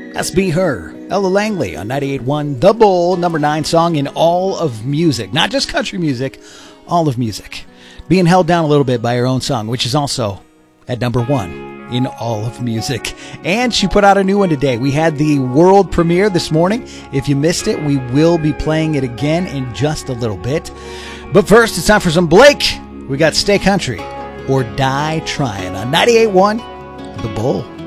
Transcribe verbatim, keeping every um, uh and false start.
That's Be Her, Ella Langley on ninety-eight point one The Bull, number nine song in all of music. Not just country music, all of music. Being held down a little bit by her own song, which is also at number one in all of music. And she put out a new one today. We had the world premiere this morning. If you missed it, we will be playing it again in just a little bit. But first, it's time for some Blake. We got Stay Country or Die Trying on ninety-eight point one The Bull.